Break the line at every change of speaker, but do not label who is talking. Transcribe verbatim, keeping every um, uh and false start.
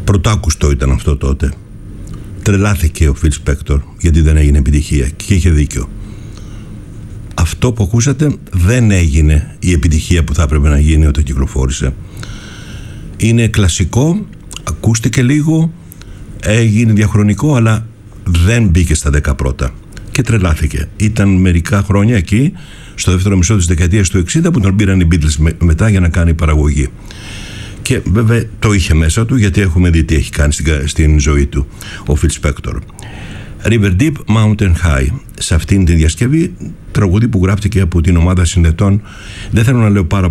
Πρωτάκουστο ήταν αυτό τότε. Τρελάθηκε ο Phil Spector γιατί δεν έγινε επιτυχία και είχε δίκιο. Αυτό που ακούσατε δεν έγινε η επιτυχία που θα έπρεπε να γίνει όταν κυκλοφόρησε. Είναι κλασικό, ακούστηκε λίγο, έγινε διαχρονικό, αλλά δεν μπήκε στα δέκα πρώτα και τρελάθηκε. Ήταν μερικά χρόνια εκεί, στο δεύτερο μισό της δεκαετίας του εξήντα, που τον πήραν οι Beatles μετά για να κάνει παραγωγή. Και βέβαια το είχε μέσα του, γιατί έχουμε δει τι έχει κάνει στην, στην ζωή του ο Phil Spector. River Deep, Mountain High. Σε αυτήν την διασκευή, τραγούδι που γράφτηκε από την ομάδα συνδετών. Δεν θέλω να λέω πάρα